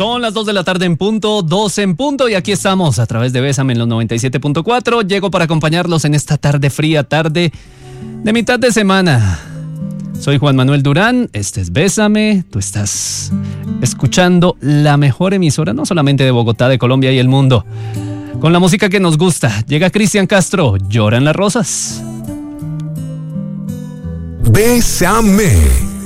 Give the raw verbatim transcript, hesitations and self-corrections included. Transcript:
Son las dos de la tarde en punto, dos en punto, y aquí estamos a través de Bésame en los noventa y siete punto cuatro. Llego para acompañarlos en esta tarde fría, tarde de mitad de semana. Soy Juan Manuel Durán, este es Bésame. Tú estás escuchando la mejor emisora, no solamente de Bogotá, de Colombia y el mundo, con la música que nos gusta. Llega Cristian Castro, Lloran las rosas. Bésame.